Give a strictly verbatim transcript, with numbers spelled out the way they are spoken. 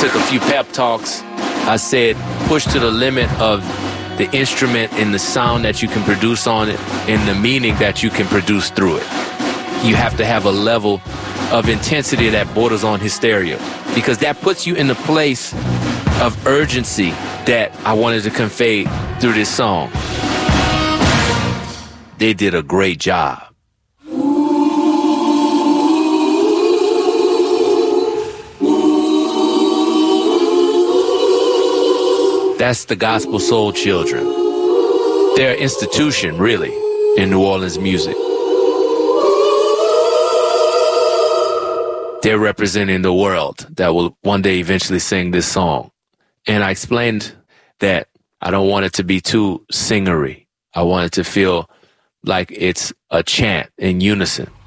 took a few pep talks. I said, push to the limit of the instrument and the sound that you can produce on it and the meaning that you can produce through it. You have to have a level of intensity that borders on hysteria, because that puts you in the place of urgency that I wanted to convey through this song. They did a great job. That's the Gospel Soul Children. They're an institution, really, in New Orleans music. They're representing the world that will one day eventually sing this song. And I explained that I don't want it to be too singery. I want it to feel like it's a chant in unison.